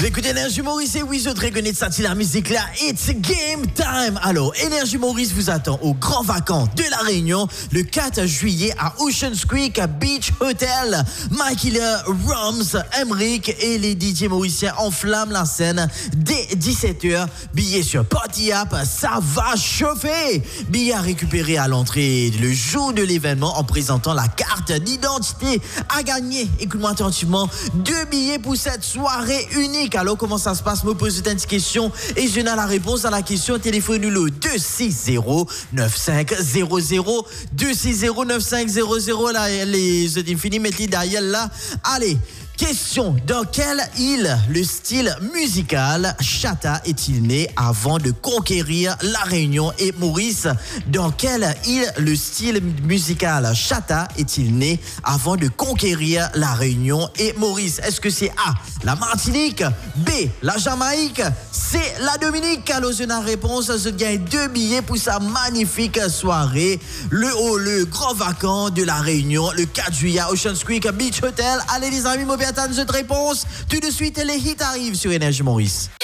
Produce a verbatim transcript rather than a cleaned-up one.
Écoutez Énergie Maurice et oui, je reconnais de sentir la musique là. It's game time. Alors, Énergie Maurice vous attend au Grand Vacances de la Réunion le quatre juillet à Ocean Creek Beach Hotel. Michael Roms, Emric et les D J mauriciens enflamment la scène dès dix-sept heures. Billets sur Party App, ça va chauffer. Billets à récupérer à l'entrée le jour de l'événement en présentant la carte d'identité à gagner. Écoute-moi attentivement, deux billets pour cette soirée unique. Alors, comment ça se passe? Me pose une petite question et je n'ai la réponse à la question. Téléphone le deux six zéro neuf cinq zéro zéro deux six zéro neuf cinq zéro zéro. Là, les infinis, mettez derrière là. Allez. Question, dans quelle île le style musical Chata est-il né avant de conquérir la Réunion et Maurice? Dans quelle île le style musical Chata est-il né avant de conquérir la Réunion et Maurice? Est-ce que c'est A, la Martinique, B, la Jamaïque, C, la Dominique? Alors, je n'ai la réponse, je gagne deux billets pour sa magnifique soirée, le, oh, le Grand Vacances de la Réunion, le quatre juillet à Ocean Creek Beach Hotel. Allez les amis, mauvais attendre cette réponse. Tout de suite, les hits arrivent sur Énergie Maurice.